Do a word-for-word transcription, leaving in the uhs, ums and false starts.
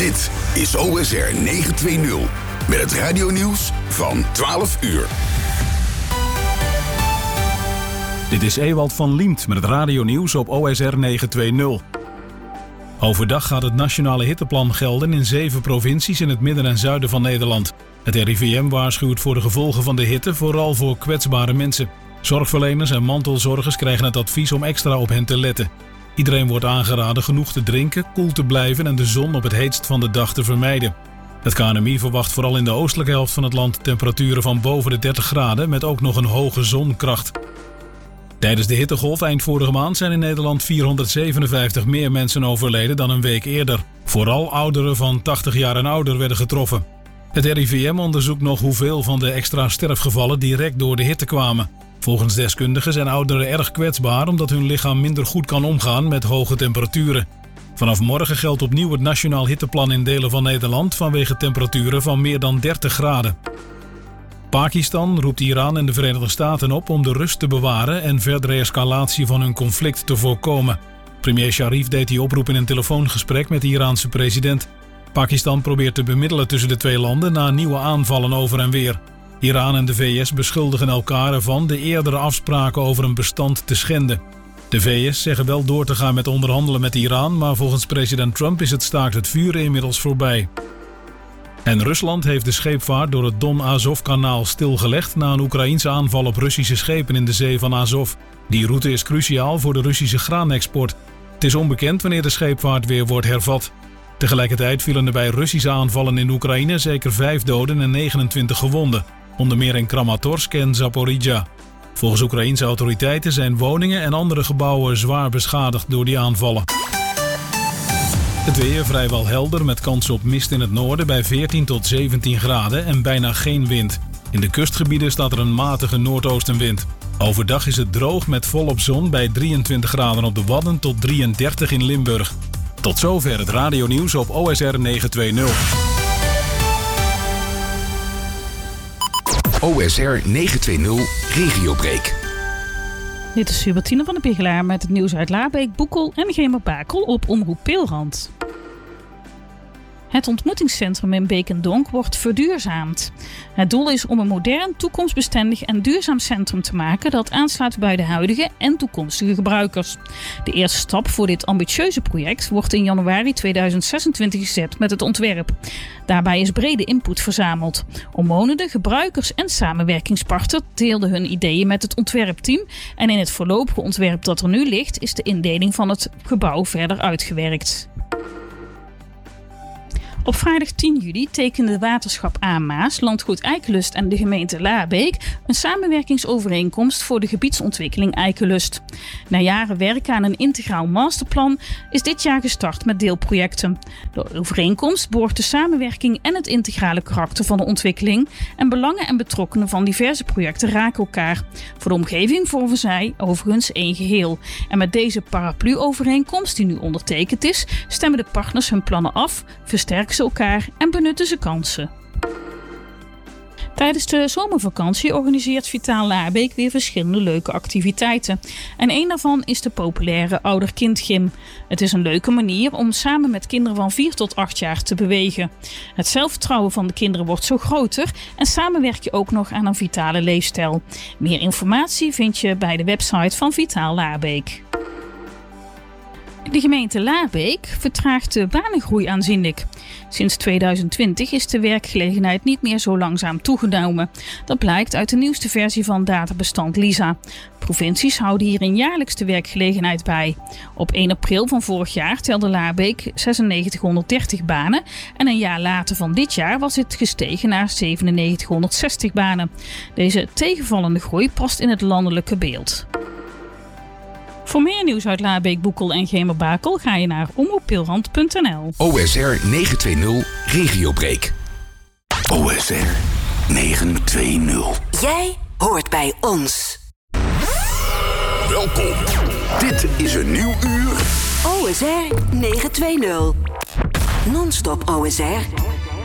Dit is O S R negenhonderdtwintig met het radionieuws van twaalf uur. Dit is Ewald van Liemt met het radionieuws op O S R negenhonderdtwintig. Overdag gaat het nationale hitteplan gelden in zeven provincies in het midden en zuiden van Nederland. Het R I V M waarschuwt voor de gevolgen van de hitte, vooral voor kwetsbare mensen. Zorgverleners en mantelzorgers krijgen het advies om extra op hen te letten. Iedereen wordt aangeraden genoeg te drinken, koel te blijven en de zon op het heetst van de dag te vermijden. Het K N M I verwacht vooral in de oostelijke helft van het land temperaturen van boven de dertig graden met ook nog een hoge zonkracht. Tijdens de hittegolf eind vorige maand zijn in Nederland vierhonderdzevenenvijftig meer mensen overleden dan een week eerder. Vooral ouderen van tachtig jaar en ouder werden getroffen. Het R I V M onderzoekt nog hoeveel van de extra sterfgevallen direct door de hitte kwamen. Volgens deskundigen zijn ouderen erg kwetsbaar omdat hun lichaam minder goed kan omgaan met hoge temperaturen. Vanaf morgen geldt opnieuw het nationaal hitteplan in delen van Nederland vanwege temperaturen van meer dan dertig graden. Pakistan roept Iran en de Verenigde Staten op om de rust te bewaren en verdere escalatie van hun conflict te voorkomen. Premier Sharif deed die oproep in een telefoongesprek met de Iraanse president. Pakistan probeert te bemiddelen tussen de twee landen na nieuwe aanvallen over en weer. Iran en de V S beschuldigen elkaar ervan de eerdere afspraken over een bestand te schenden. De V S zeggen wel door te gaan met onderhandelen met Iran, maar volgens president Trump is het staakt het vuren inmiddels voorbij. En Rusland heeft de scheepvaart door het Don-Azov-kanaal stilgelegd na een Oekraïense aanval op Russische schepen in de zee van Azov. Die route is cruciaal voor de Russische graanexport. Het is onbekend wanneer de scheepvaart weer wordt hervat. Tegelijkertijd vielen er bij Russische aanvallen in Oekraïne zeker vijf doden en negenentwintig gewonden. Onder meer in Kramatorsk en Zaporizhzhia. Volgens Oekraïense autoriteiten zijn woningen en andere gebouwen zwaar beschadigd door die aanvallen. Het weer vrijwel helder met kans op mist in het noorden bij veertien tot zeventien graden en bijna geen wind. In de kustgebieden staat er een matige noordoostenwind. Overdag is het droog met volop zon bij drieëntwintig graden op de Wadden tot drieëndertig in Limburg. Tot zover het radionieuws op O S R negenhonderdtwintig. O S R negenhonderdtwintig Regiobreak. Dit is Hubertine van de Pigelaar met het nieuws uit Laarbeek, Boekel en Gemerbakel op Omroep Peelrand. Het ontmoetingscentrum in Beek en Donk wordt verduurzaamd. Het doel is om een modern, toekomstbestendig en duurzaam centrum te maken dat aansluit bij de huidige en toekomstige gebruikers. De eerste stap voor dit ambitieuze project wordt in januari tweeduizend zesentwintig gezet met het ontwerp. Daarbij is brede input verzameld. Omwonenden, gebruikers en samenwerkingspartners deelden hun ideeën met het ontwerpteam en in het voorlopige ontwerp dat er nu ligt is de indeling van het gebouw verder uitgewerkt. Op vrijdag tien juli tekende Waterschap Aamaas, Landgoed Eikelust en de gemeente Laarbeek een samenwerkingsovereenkomst voor de gebiedsontwikkeling Eikelust. Na jaren werken aan een integraal masterplan is dit jaar gestart met deelprojecten. De overeenkomst borgt de samenwerking en het integrale karakter van de ontwikkeling en belangen en betrokkenen van diverse projecten raken elkaar. Voor de omgeving vormen zij overigens één geheel. En met deze paraplu-overeenkomst die nu ondertekend is, stemmen de partners hun plannen af, versterken ze elkaar en benutten ze kansen. Tijdens de zomervakantie organiseert Vitaal Laarbeek weer verschillende leuke activiteiten. En een daarvan is de populaire ouder-kind-gym. Het is een leuke manier om samen met kinderen van vier tot acht jaar te bewegen. Het zelfvertrouwen van de kinderen wordt zo groter en samen werk je ook nog aan een vitale leefstijl. Meer informatie vind je bij de website van Vitaal Laarbeek. De gemeente Laarbeek vertraagt de banengroei aanzienlijk. Sinds tweeduizend twintig is de werkgelegenheid niet meer zo langzaam toegenomen. Dat blijkt uit de nieuwste versie van databestand LISA. Provincies houden hierin jaarlijks de werkgelegenheid bij. Op één april van vorig jaar telde Laarbeek zesennegentighonderddertig banen en een jaar later van dit jaar was het gestegen naar zevenennegentighonderdzestig banen. Deze tegenvallende groei past in het landelijke beeld. Voor meer nieuws uit Laarbeek, Boekel en Gemerbakel ga je naar omroep peelrand punt n l. O S R negenhonderdtwintig Regiobreak. O S R negenhonderdtwintig. Jij hoort bij ons. Welkom. Dit is een nieuw uur. O S R negenhonderdtwintig. Non-stop O S R.